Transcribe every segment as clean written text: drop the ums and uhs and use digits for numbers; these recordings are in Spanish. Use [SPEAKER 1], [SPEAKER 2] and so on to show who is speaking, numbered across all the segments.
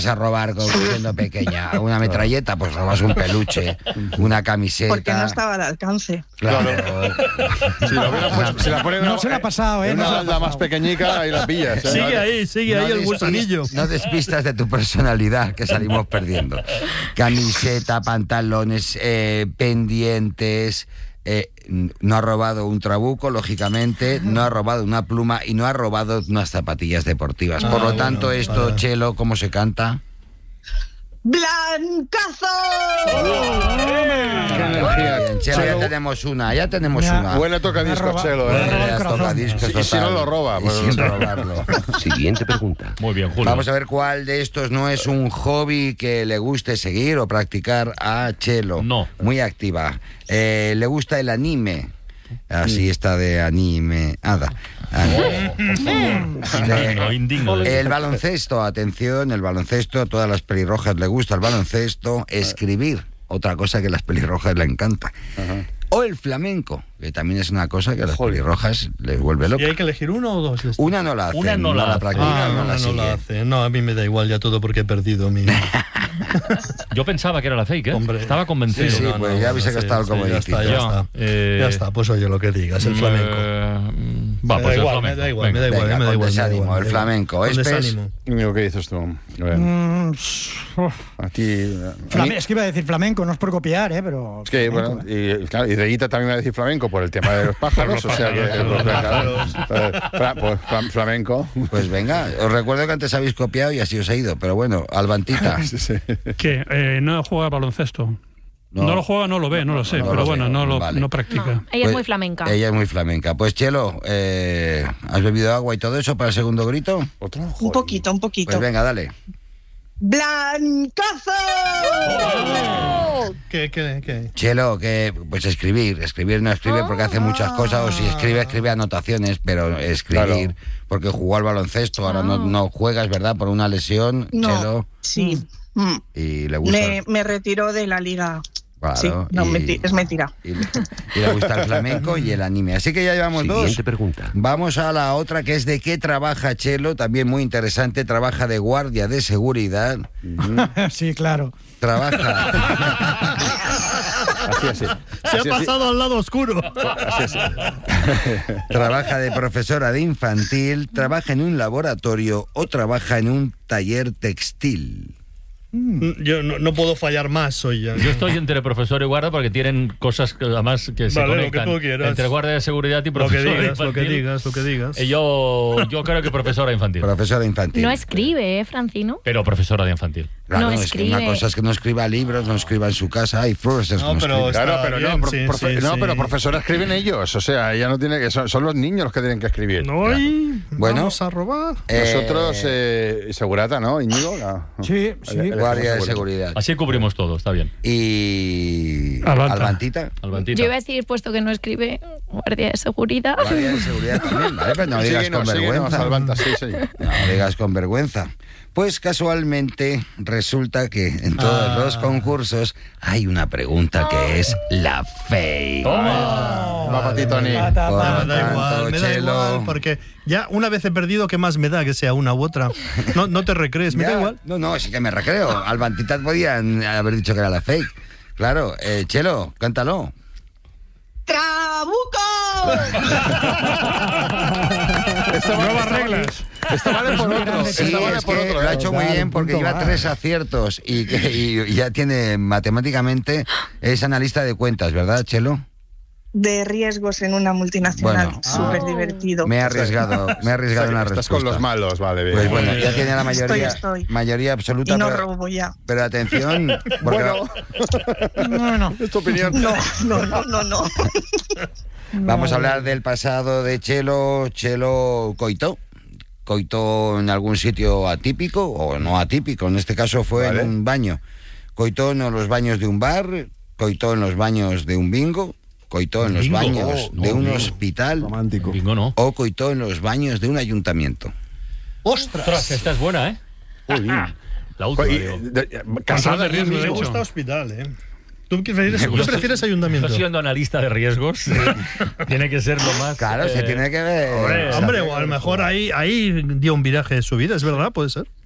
[SPEAKER 1] a robar siendo pequeña? ¿Una metralleta? Pues robas un peluche, una camiseta.
[SPEAKER 2] Porque no estaba al alcance.
[SPEAKER 1] Claro.
[SPEAKER 3] Si lo hubieran puesto, si la ponen
[SPEAKER 4] No se la ha pasado, ¿eh?
[SPEAKER 3] una
[SPEAKER 4] No se la ha
[SPEAKER 3] balda más pequeñica, ahí la pillas.
[SPEAKER 5] Sigue ahí el gusanillo.
[SPEAKER 1] No despistas de tu personalidad, que salimos perdiendo. Camiseta, pantalones, pendientes. No ha robado un trabuco, lógicamente, no ha robado una pluma y no ha robado unas zapatillas deportivas. Por lo tanto,
[SPEAKER 5] bueno,
[SPEAKER 1] esto,
[SPEAKER 5] vale.
[SPEAKER 1] Chelo, ¿cómo se canta?
[SPEAKER 2] ¡Blancazo!
[SPEAKER 3] ¡Qué energía!
[SPEAKER 1] Bien, Chelo, ya tenemos una.
[SPEAKER 3] Buena tocadiscos, Chelo,
[SPEAKER 1] Ya
[SPEAKER 4] corazón.
[SPEAKER 1] tocadiscos,
[SPEAKER 3] Y si no
[SPEAKER 1] total.
[SPEAKER 3] lo roba,
[SPEAKER 1] Y
[SPEAKER 3] pues,
[SPEAKER 1] sin
[SPEAKER 3] o sea.
[SPEAKER 1] robarlo.
[SPEAKER 6] Siguiente pregunta.
[SPEAKER 5] Muy bien, Julio.
[SPEAKER 1] Vamos a ver cuál de estos no es un hobby que le guste seguir o practicar a Chelo.
[SPEAKER 5] No.
[SPEAKER 1] Muy activa. Le gusta el anime. Así está de anime.
[SPEAKER 5] Indigno.
[SPEAKER 1] El baloncesto, atención, el baloncesto, a todas las pelirrojas le gusta el baloncesto. Escribir, otra cosa que a las pelirrojas le encanta. O el flamenco, que también es una cosa que a las pelirrojas les vuelve
[SPEAKER 5] ¿Y
[SPEAKER 1] loca.
[SPEAKER 5] hay que elegir uno o dos?
[SPEAKER 1] Una no la hace,
[SPEAKER 5] Una no la hace.
[SPEAKER 1] practica, no la
[SPEAKER 5] no
[SPEAKER 1] sigue.
[SPEAKER 5] la hace. No, a mí me da igual ya todo porque he perdido mi...
[SPEAKER 7] Yo pensaba que era la fake, ¿eh?
[SPEAKER 5] Hombre.
[SPEAKER 7] Estaba convencido.
[SPEAKER 1] Sí, pues ya habéis gastado el comodín.
[SPEAKER 5] Ya está, pues oye lo que digas, el flamenco.
[SPEAKER 7] Va,
[SPEAKER 5] Me
[SPEAKER 7] pues
[SPEAKER 5] da
[SPEAKER 7] el
[SPEAKER 5] igual,
[SPEAKER 7] flamenco.
[SPEAKER 5] me da igual,
[SPEAKER 7] Venga.
[SPEAKER 5] me da igual,
[SPEAKER 1] Venga,
[SPEAKER 5] me da
[SPEAKER 1] con
[SPEAKER 5] igual.
[SPEAKER 1] desánimo, el flamenco.
[SPEAKER 5] Con
[SPEAKER 1] Espes.
[SPEAKER 5] desánimo.
[SPEAKER 3] Amigo, ¿qué dices tú? A ver, a ti... a mí-
[SPEAKER 4] Es que iba a decir flamenco, no es por copiar, pero...
[SPEAKER 3] Es que,
[SPEAKER 4] flamenco,
[SPEAKER 3] bueno, y claro, y Reguita también va a decir flamenco por el tema de los pájaros, o sea que... Pues, flamenco.
[SPEAKER 1] Pues venga, os recuerdo que antes habéis copiado y así os ha ido, pero bueno, Albantita.
[SPEAKER 3] Sí, sí.
[SPEAKER 8] ¿Qué? ¿No juega baloncesto? No lo juega, no lo ve, no lo sé,
[SPEAKER 1] no
[SPEAKER 8] pero
[SPEAKER 1] lo
[SPEAKER 8] bueno,
[SPEAKER 1] sé,
[SPEAKER 8] no
[SPEAKER 1] vale.
[SPEAKER 8] practica.
[SPEAKER 9] No, ella
[SPEAKER 1] Pues,
[SPEAKER 9] es muy flamenca.
[SPEAKER 1] Ella es muy flamenca. Pues Chelo, ¿has bebido agua y todo eso para el segundo grito?
[SPEAKER 3] ¿Otro?
[SPEAKER 2] Un
[SPEAKER 3] Joder.
[SPEAKER 2] poquito, un poquito.
[SPEAKER 1] Pues venga, dale.
[SPEAKER 2] ¡Blancazo!
[SPEAKER 5] ¿Qué?
[SPEAKER 1] Chelo, que pues escribir no escribe porque hace muchas cosas, o si escribe anotaciones, pero escribir, porque jugó al baloncesto, ahora no juega, es verdad, por una lesión,
[SPEAKER 2] No,
[SPEAKER 1] Chelo,
[SPEAKER 2] sí.
[SPEAKER 1] y le gusta.
[SPEAKER 2] Me retiró de la liga.
[SPEAKER 1] Claro,
[SPEAKER 2] Sí, no,
[SPEAKER 1] y-
[SPEAKER 2] es mentira.
[SPEAKER 1] Y le gusta el flamenco y el anime. Así que ya llevamos
[SPEAKER 6] Siguiente
[SPEAKER 1] dos.
[SPEAKER 6] pregunta.
[SPEAKER 1] Vamos a la otra, que es de qué trabaja Chelo, también muy interesante. Trabaja de guardia de seguridad.
[SPEAKER 4] Sí, claro.
[SPEAKER 1] Trabaja.
[SPEAKER 3] Así.
[SPEAKER 5] Se ha pasado al lado oscuro.
[SPEAKER 3] Así.
[SPEAKER 1] Trabaja de profesora de infantil. Trabaja en un laboratorio o trabaja en un taller textil.
[SPEAKER 5] Yo no puedo fallar más, soy ya.
[SPEAKER 7] Yo estoy entre profesor y guardia porque tienen cosas que además que se
[SPEAKER 5] Vale, lo
[SPEAKER 7] conectan
[SPEAKER 5] que tú quieras.
[SPEAKER 7] entre guardia de seguridad y
[SPEAKER 5] Lo que
[SPEAKER 7] profesor
[SPEAKER 5] digas, lo que
[SPEAKER 7] infantil.
[SPEAKER 5] digas, lo que digas.
[SPEAKER 7] Yo creo que profesora infantil.
[SPEAKER 1] Profesora infantil.
[SPEAKER 9] No escribe, ¿eh, Francino?
[SPEAKER 7] Pero profesora de infantil.
[SPEAKER 1] Claro,
[SPEAKER 9] no
[SPEAKER 1] es que
[SPEAKER 9] escribe.
[SPEAKER 1] una cosa es que no escriba libros, no escriba en su casa. Hay profesores que
[SPEAKER 5] No,
[SPEAKER 1] no
[SPEAKER 5] pero
[SPEAKER 1] escriben.
[SPEAKER 3] Claro,
[SPEAKER 5] Está
[SPEAKER 3] pero
[SPEAKER 5] bien,
[SPEAKER 3] no,
[SPEAKER 5] sí, sí,
[SPEAKER 3] no,
[SPEAKER 5] sí.
[SPEAKER 3] pero profesora escriben ellos, o sea, ella no tiene que son los niños los que tienen que escribir.
[SPEAKER 5] No hay.
[SPEAKER 1] Bueno.
[SPEAKER 5] Vamos a robar.
[SPEAKER 3] Nosotros, segurata, ¿no? Íñigo. No.
[SPEAKER 4] Sí, sí.
[SPEAKER 1] Guardia de seguridad.
[SPEAKER 7] Así cubrimos todo, está bien.
[SPEAKER 1] Y.
[SPEAKER 8] Albanta.
[SPEAKER 1] Albantita.
[SPEAKER 7] Albantita.
[SPEAKER 9] Yo iba a decir, puesto que no escribe, guardia de seguridad.
[SPEAKER 1] Guardia de seguridad también, ¿vale? Pero no digas con vergüenza.
[SPEAKER 3] Salvanta, sí.
[SPEAKER 1] No digas con vergüenza. Pues casualmente resulta que en todos los concursos hay una pregunta que es la fake.
[SPEAKER 3] Va para ti, Tony.
[SPEAKER 1] Por
[SPEAKER 5] Me da
[SPEAKER 1] tanto,
[SPEAKER 5] igual,
[SPEAKER 1] Chelo,
[SPEAKER 5] porque ya una vez he perdido, ¿qué más me da que sea una u otra? No te recrees, me da
[SPEAKER 1] ya,
[SPEAKER 5] igual.
[SPEAKER 1] No, sí que me recreo. Albantita podían haber dicho que era la fake. Claro, Chelo, cántalo.
[SPEAKER 2] ¡Trabuco!
[SPEAKER 8] Nuevas reglas.
[SPEAKER 3] Esta vale por otro.
[SPEAKER 1] Sí,
[SPEAKER 3] Esta vale
[SPEAKER 1] es
[SPEAKER 3] por
[SPEAKER 1] que
[SPEAKER 3] otro.
[SPEAKER 1] lo ha hecho muy
[SPEAKER 4] Claro,
[SPEAKER 1] bien
[SPEAKER 4] un
[SPEAKER 1] porque
[SPEAKER 4] punto
[SPEAKER 1] lleva
[SPEAKER 4] más.
[SPEAKER 1] 3 aciertos y ya tiene matemáticamente, es analista de cuentas, ¿verdad, Chelo?
[SPEAKER 2] De riesgos en una multinacional.
[SPEAKER 1] Bueno.
[SPEAKER 2] Súper divertido.
[SPEAKER 1] Me he arriesgado en la respuesta.
[SPEAKER 3] Estás con los malos, vale. Bien.
[SPEAKER 1] Pues bueno, ya tiene la mayoría,
[SPEAKER 2] Estoy.
[SPEAKER 1] mayoría absoluta.
[SPEAKER 2] Y no
[SPEAKER 1] pero,
[SPEAKER 2] robo ya.
[SPEAKER 1] pero atención, porque
[SPEAKER 4] No.
[SPEAKER 3] Es tu opinión.
[SPEAKER 2] No.
[SPEAKER 1] vamos a hablar del pasado de Chelo. Chelo coitó. Coitó en algún sitio atípico o no atípico. En este caso fue
[SPEAKER 3] Vale.
[SPEAKER 1] en un baño. Coitó en los baños de un bar, coitó en los baños de un bingo, coitó en los
[SPEAKER 7] Bingo,
[SPEAKER 1] baños de un hospital
[SPEAKER 3] Romántico.
[SPEAKER 7] Bingo no.
[SPEAKER 1] o coitó en los baños de un ayuntamiento.
[SPEAKER 5] ¡Ostras!
[SPEAKER 7] Esta es buena, ¿eh? La última, digo.
[SPEAKER 3] Casada
[SPEAKER 8] de riesgo,
[SPEAKER 5] Me
[SPEAKER 8] de
[SPEAKER 5] gusta
[SPEAKER 8] hecho.
[SPEAKER 5] hospital, ¿Tú prefieres ayuntamiento?
[SPEAKER 7] Yo siendo analista de riesgos, tiene que ser lo más...
[SPEAKER 1] Claro, se tiene que ver.
[SPEAKER 5] Hombre, o a lo mejor ahí dio un viraje de su vida, ¿es verdad? ¿Puede ser?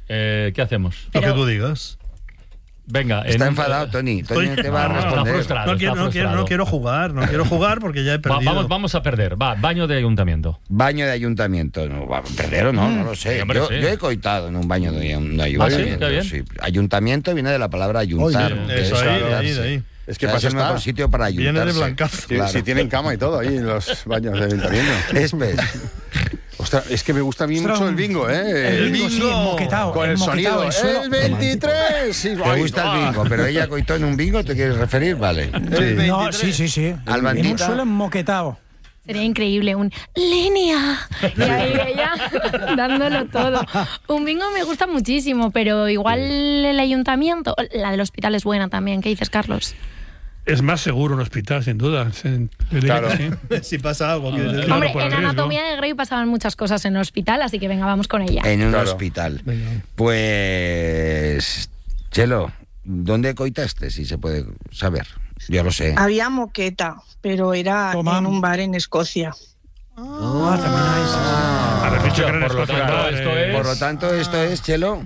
[SPEAKER 7] ¿Qué hacemos?
[SPEAKER 5] Lo que tú digas.
[SPEAKER 7] Venga.
[SPEAKER 1] Está enfadado, Tony. Tony te va a
[SPEAKER 7] Está
[SPEAKER 1] responder.
[SPEAKER 7] frustrado.
[SPEAKER 5] No quiero jugar porque ya he perdido.
[SPEAKER 7] Vamos a perder. Va, baño de ayuntamiento.
[SPEAKER 1] Baño de ayuntamiento. No, va a perder o no, no lo sé.
[SPEAKER 7] Sí, hombre, sí.
[SPEAKER 1] Yo he coitado en un baño de ayuntamiento.
[SPEAKER 7] Qué bien.
[SPEAKER 1] Sí. Ayuntamiento viene de la palabra ayuntar.
[SPEAKER 3] Oye,
[SPEAKER 1] que
[SPEAKER 5] eso
[SPEAKER 1] es
[SPEAKER 5] ahí,
[SPEAKER 1] quedarse.
[SPEAKER 5] de ahí.
[SPEAKER 3] Es que
[SPEAKER 1] O sea,
[SPEAKER 3] pasa
[SPEAKER 1] es el mejor sitio para ayuntarse.
[SPEAKER 5] Viene de blancazo.
[SPEAKER 3] Sí,
[SPEAKER 1] Claro.
[SPEAKER 3] si tienen cama y todo ahí en los baños de ayuntamiento. Ostras, es que me gusta a mí
[SPEAKER 4] Ostras,
[SPEAKER 3] mucho el bingo, ¿eh?
[SPEAKER 4] El bingo, sí, moquetao.
[SPEAKER 3] Con el
[SPEAKER 4] moquetao,
[SPEAKER 3] sonido.
[SPEAKER 4] suelo
[SPEAKER 3] ¡El 23! Sí,
[SPEAKER 1] Te gusta el bingo, pero ella coitó en un bingo, ¿te quieres referir? Vale.
[SPEAKER 4] No, sí.
[SPEAKER 1] Albandita.
[SPEAKER 4] En un suelo moquetao.
[SPEAKER 9] Sería increíble un línea. Y ahí ella dándolo todo. Un bingo me gusta muchísimo, pero igual el ayuntamiento, la del hospital es buena también. ¿Qué dices, Carlos?
[SPEAKER 8] Es más seguro un hospital, sin duda. Yo diría
[SPEAKER 3] Claro.
[SPEAKER 8] que sí.
[SPEAKER 5] Si pasa algo, quieres decir.
[SPEAKER 8] Claro,
[SPEAKER 9] Hombre,
[SPEAKER 8] por el
[SPEAKER 9] en
[SPEAKER 8] riesgo.
[SPEAKER 9] Anatomía de Grey pasaban muchas cosas en el hospital, así que venga, vamos con ella.
[SPEAKER 1] En un
[SPEAKER 3] Claro.
[SPEAKER 1] hospital. Pues, Chelo, ¿dónde coitaste? Si se puede saber. Yo lo sé.
[SPEAKER 2] Había moqueta, pero era
[SPEAKER 4] Toma.
[SPEAKER 2] en un bar en Escocia.
[SPEAKER 4] También hay.
[SPEAKER 8] Haber dicho que era en
[SPEAKER 7] Por lo
[SPEAKER 8] Escocia,
[SPEAKER 7] tanto, esto es-
[SPEAKER 1] Por lo tanto, esto es, Chelo.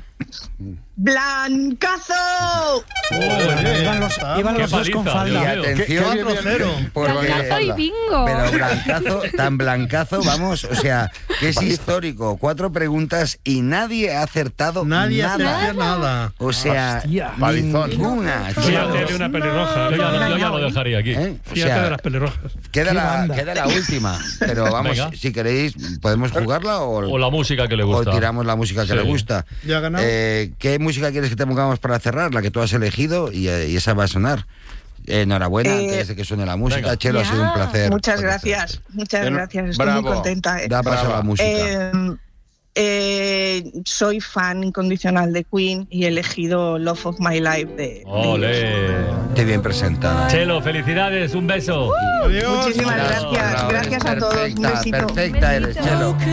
[SPEAKER 2] ¡Blancazo!
[SPEAKER 4] Iban los
[SPEAKER 7] Qué
[SPEAKER 4] dos con
[SPEAKER 7] paliza,
[SPEAKER 1] Y
[SPEAKER 7] Dios
[SPEAKER 4] falda.
[SPEAKER 7] mío.
[SPEAKER 1] atención,
[SPEAKER 5] 4-0.
[SPEAKER 1] porque...
[SPEAKER 9] Blancazo y bingo.
[SPEAKER 1] Pero tan blancazo, vamos, o sea, que es histórico. 4 preguntas y nadie ha acertado
[SPEAKER 5] Nadie
[SPEAKER 1] nada.
[SPEAKER 5] hacía nada.
[SPEAKER 1] O sea,
[SPEAKER 4] Hostia.
[SPEAKER 3] Palizón.
[SPEAKER 1] ninguna.
[SPEAKER 8] Fíjate de una pelirroja.
[SPEAKER 7] Yo ya lo dejaría aquí.
[SPEAKER 1] ¿Eh? O
[SPEAKER 8] Fíjate
[SPEAKER 1] sea,
[SPEAKER 8] de las pelirrojas.
[SPEAKER 1] queda
[SPEAKER 4] Qué
[SPEAKER 1] la,
[SPEAKER 4] banda.
[SPEAKER 1] queda la última. Pero vamos,
[SPEAKER 7] Venga.
[SPEAKER 1] si queréis, podemos jugarla
[SPEAKER 7] O la música que le gusta.
[SPEAKER 1] o tiramos la música que
[SPEAKER 7] Sí.
[SPEAKER 1] le gusta.
[SPEAKER 5] ¿Ya ha ganado?
[SPEAKER 1] ¿Qué música quieres que te pongamos para cerrar? La que tú has elegido y esa va a sonar. Enhorabuena, antes de que suene la música.
[SPEAKER 7] Venga.
[SPEAKER 1] Chelo, ha sido un
[SPEAKER 9] Ya.
[SPEAKER 1] placer.
[SPEAKER 2] Muchas gracias. Muchas
[SPEAKER 3] Bueno,
[SPEAKER 2] gracias. Estoy
[SPEAKER 3] bravo.
[SPEAKER 2] muy contenta.
[SPEAKER 1] Da paso a la
[SPEAKER 3] Brava.
[SPEAKER 1] música.
[SPEAKER 2] Soy fan incondicional de Queen y he elegido Love of My Life de
[SPEAKER 7] Ole.
[SPEAKER 1] Qué bien presentada.
[SPEAKER 7] Chelo, felicidades, un beso.
[SPEAKER 5] Adiós.
[SPEAKER 2] Muchísimas
[SPEAKER 1] Bravo,
[SPEAKER 2] gracias.
[SPEAKER 1] bravo,
[SPEAKER 2] Gracias a todos. Un
[SPEAKER 1] perfecta,
[SPEAKER 2] besito.
[SPEAKER 1] perfecta eres, Chelo.